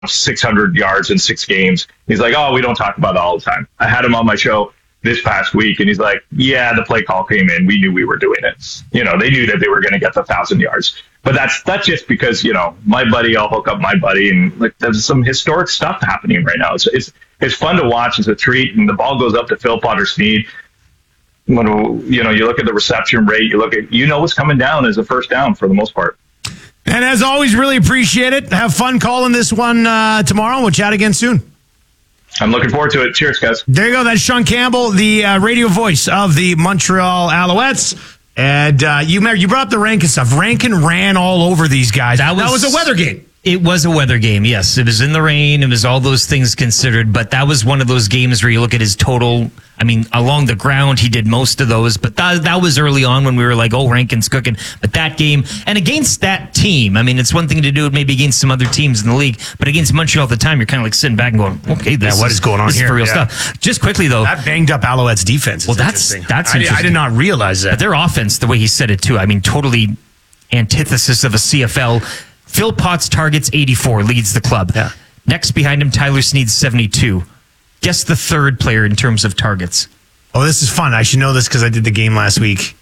600 yards in 6 games. He's like, oh, we don't talk about that all the time. I had him on my show this past week, and he's like, yeah, the play call came in. We knew we were doing it. They knew that they were going to get the 1,000 yards. But that's just because, my buddy, I'll hook up my buddy, and like there's some historic stuff happening right now. It's fun to watch. It's a treat, and the ball goes up to Philpott or Sneed. When you look at the reception rate, you look at what's coming down as a first down for the most part. And as always, really appreciate it. Have fun calling this one tomorrow. We'll chat again soon. I'm looking forward to it. Cheers, guys. There you go. That's Sean Campbell, the radio voice of the Montreal Alouettes. And you brought up the Rankin stuff. Rankin ran all over these guys. That was a weather game. It was a weather game, yes. It was in the rain. It was all those things considered. But that was one of those games where you look at his total. I mean, along the ground, he did most of those. But that was early on when we were like, oh, Rankin's cooking. But that game, and against that team, I mean, it's one thing to do it maybe against some other teams in the league. But against Montreal at the time, you're kind of like sitting back and going, okay, what is going on here? This is for real stuff. Just quickly, though. That banged up Alouettes defense. Well, that's interesting. I did not realize that. But their offense, the way he said it, too, I mean, totally antithesis of a CFL. Phil Potts targets 84, leads the club. Yeah. Next behind him, Tyler Sneed, 72. Guess the third player in terms of targets. Oh, this is fun. I should know this because I did the game last week.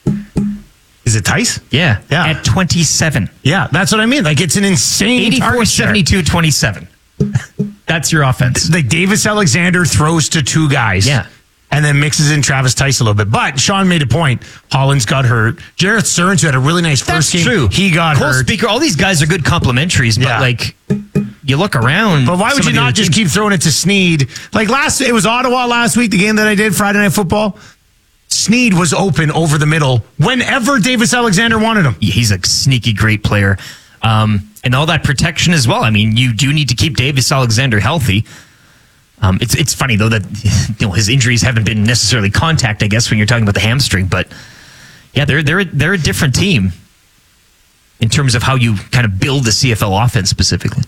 Is it Tice? Yeah. At 27. Yeah, that's what I mean. Like, it's an insane 84, 72, 27. That's your offense. Like, Davis Alexander throws to 2 guys. Yeah. And then mixes in Travis Tice a little bit. But Sean made a point. Hollins got hurt. Jarrett Stearns, who had a really nice first game. True. He got Cole hurt. Speaker, all these guys are good complementaries, but you look around. But why would you not just keep throwing it to Sneed? Like it was Ottawa last week, the game that I did, Friday Night Football. Sneed was open over the middle whenever Davis Alexander wanted him. He's a sneaky great player. And all that protection as well. I mean, you do need to keep Davis Alexander healthy. It's funny, though, that his injuries haven't been necessarily contact, I guess, when you're talking about the hamstring. But, yeah, they're a different team in terms of how you kind of build the CFL offense specifically.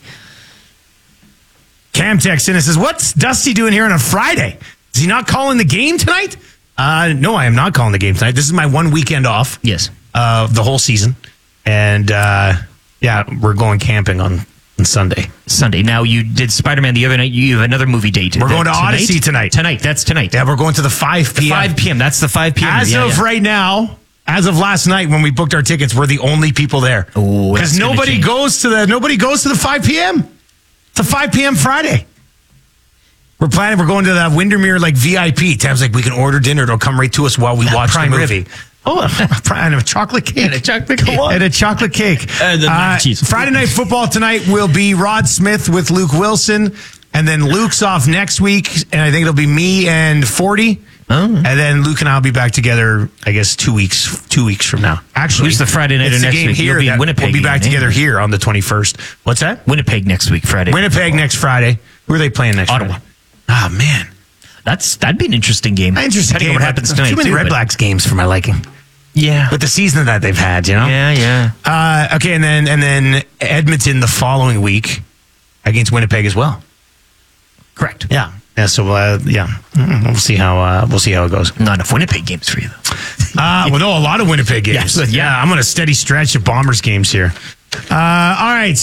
Cam texts in and says, what's Dusty doing here on a Friday? Is he not calling the game tonight? No, I am not calling the game tonight. This is my one weekend off. Yes. The whole season. And, we're going camping on Sunday. Now, you did Spider-Man the other night. You have another movie date. We're going to Odyssey tonight. That's tonight. Yeah, we're going to the 5 p.m. 5 p.m. That's the 5 p.m. Right now, as of last night when we booked our tickets, we're the only people there. Because nobody goes to the 5 p.m. It's a 5 p.m. Friday. We're going to the Windermere VIP. Tam's like, we can order dinner. It'll come right to us while we watch the movie. Oh, and a chocolate cake. And a chocolate cake. And a chocolate cake. And the cheese. Friday Night Football tonight will be Rod Smith with Luke Wilson. And then Luke's off next week. And I think it'll be me and 40. Oh. And then Luke and I will be back together, I guess, 2 weeks from now. Actually, who's the Friday night it's next game week? Here You'll be in Winnipeg. We'll be back together here on the 21st. What's that? Winnipeg next week, Friday. Winnipeg next Friday. Who are they playing next Ottawa. Friday? Oh, man. That'd be an interesting game. Interesting game. What happens tonight? Too many Red Blacks games for my liking. Yeah. With the season that they've had, Yeah. Okay, and then Edmonton the following week against Winnipeg as well. Correct. Yeah. Yeah. So we'll see how it goes. Not enough Winnipeg games for you though. A lot of Winnipeg games. Yes, yeah. I'm on a steady stretch of Bombers games here. All right,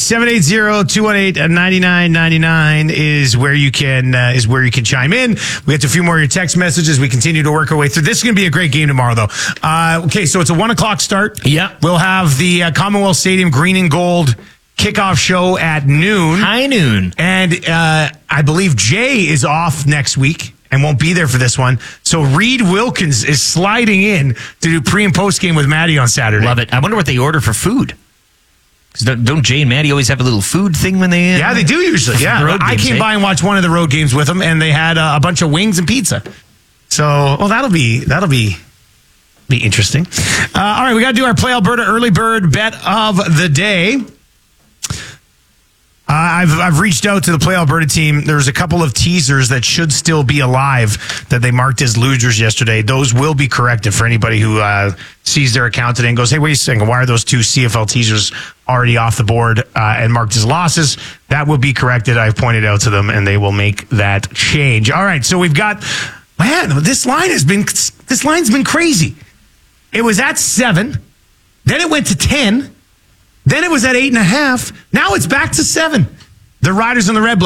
780-218-9999 is where you can chime in. We get to a few more of your text messages. We continue to work our way through. This is going to be a great game tomorrow, though. Okay, so it's a 1:00 start. Yeah, we'll have the Commonwealth Stadium Green and Gold kickoff show at noon. High noon, and I believe Jay is off next week and won't be there for this one. So Reed Wilkins is sliding in to do pre and post game with Maddie on Saturday. Love it. I wonder what they order for food. Don't Jay and Maddie always have a little food thing when they... Yeah, they do usually. Yeah, I came by and watched one of the road games with them, and they had a bunch of wings and pizza. So, that'll be interesting. All right, we got to do our Play Alberta early bird bet of the day. I've reached out to the Play Alberta team. There's a couple of teasers that should still be alive that they marked as losers yesterday. Those will be corrected for anybody who sees their account today and goes, hey, wait a second, why are those 2 CFL teasers already off the board and marked as losses? That will be corrected. I've pointed out to them, and they will make that change. All right, so we've got, this line's been crazy. It was at 7, then it went to 10. Then it was at 8.5. Now it's back to 7. The Riders and the Red